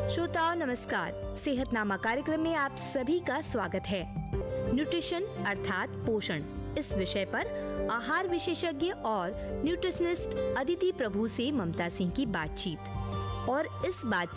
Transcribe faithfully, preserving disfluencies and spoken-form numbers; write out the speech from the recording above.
श्रोताओं नमस्कार, सेहतनामा कार्यक्रम में आप सभी का स्वागत है। न्यूट्रिशन अर्थात पोषण, इस विषय पर आहार विशेषज्ञ और न्यूट्रिशनिस्ट अदिति प्रभु से ममता सिंह की बातचीत। और इस बातचीत